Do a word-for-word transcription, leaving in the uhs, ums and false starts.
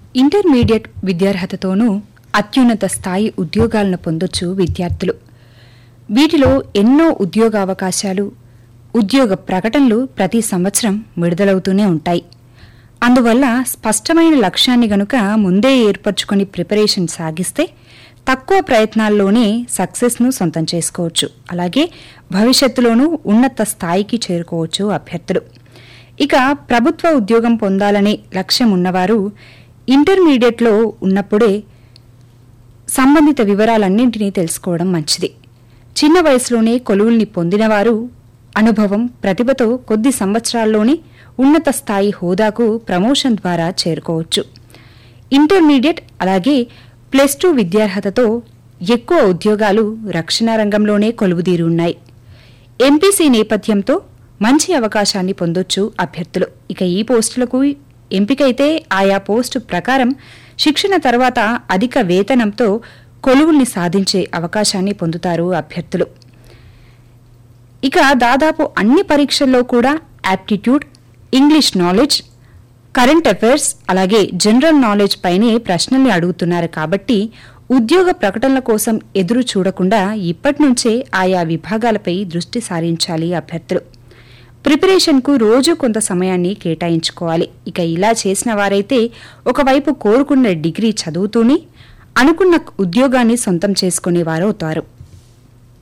Intermediate విద్యార్హతతోనూ అత్యున్నత స్థాయి ఉద్యోగాలను పొందొచ్చు విద్యార్థులు. వీటిలో ఎన్నో ఉద్యోగావకాశాలు, ఉద్యోగ ప్రకటనలు ప్రతి సంవత్సరం విడుదలవుతూనే ఉంటాయి. అందువల్ల స్పష్టమైన లక్ష్యాన్ని గనుక ముందే ఏర్పరచుకుని ప్రిపరేషన్ సాగిస్తే తక్కువ ప్రయత్నాల్లోనే సక్సెస్ను సొంతం చేసుకోవచ్చు. అలాగే భవిష్యత్తులోనూ ఉన్నత స్థాయికి చేరుకోవచ్చు అభ్యర్థులు. ఇక ప్రభుత్వ ఉద్యోగం పొందాలనే లక్ష్యం ఉన్నవారు ఇంటర్మీడియట్లో ఉన్నప్పుడే సంబంధిత వివరాలన్నింటినీ తెలుసుకోవడం మంచిది. చిన్న వయసులోనే కొలువుల్ని పొందినవారు అనుభవం, ప్రతిభతో కొద్ది సంవత్సరాల్లోనే ఉన్నత స్థాయి హోదాకు ప్రమోషన్ ద్వారా చేరుకోవచ్చు. ఇంటర్మీడియట్ అలాగే ప్లస్ టూ విద్యార్హతతో ఎక్కువ ఉద్యోగాలు రక్షణ రంగంలోనే కొలువుదీరి ఉన్నాయి. ఎంపీసీ నేపథ్యంతో మంచి అవకాశాన్ని పొందొచ్చు అభ్యర్థులు. ఇక ఈ పోస్టులకు ఎంపికైతే ఆయా పోస్టు ప్రకారం శిక్షణ తర్వాత అధిక వేతనంతో కొలువుల్ని సాధించే అవకాశాన్ని పొందుతారు అభ్యర్థులు. ఇక దాదాపు అన్ని పరీక్షల్లో కూడా aptitude, English knowledge, current affairs అలాగే జనరల్ నాలెడ్జ్ పైనే ప్రశ్నల్ని అడుగుతున్నారు. కాబట్టి ఉద్యోగ ప్రకటనల కోసం ఎదురు చూడకుండా ఇప్పటి నుంచే ఆయా విభాగాలపై దృష్టి సారించాలి అభ్యర్థులు. ప్రిపరేషన్కు రోజు కొంత సమయాన్ని కేటాయించుకోవాలి. ఇక ఇలా చేసిన వారైతే ఒకవైపు కోరుకున్న డిగ్రీ చదువుతూనే అనుకున్న ఉద్యోగాన్ని సొంతం చేసుకునేవారవుతారు.